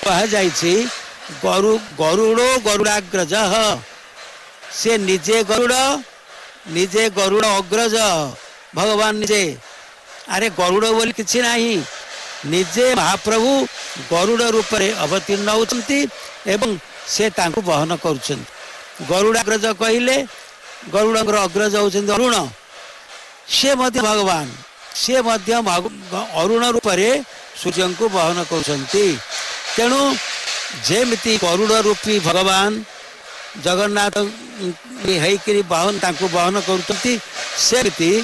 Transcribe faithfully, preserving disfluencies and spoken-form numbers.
कहुई गरु गरुड़ो गरुड़ाग्रज से निजे गरुड़ निजे गरुड़ अग्रज भगवान निजे अरे गरुड़ बोली किसी नहीं निजे महाप्रभु गरुड़ रूप में अवतीर्ण होती एवं से तांको बहन कर गरुड़ाग्रज कहले गरुड़ अग्रज होती अरुण से मध्य भगवान से मध्य अरुण रूप में सूर्य को बहन कर तेणु जेमिति गरुड़ रूपी भगवान जगन्नाथ है बहन तांको बहन करुँच सेमिति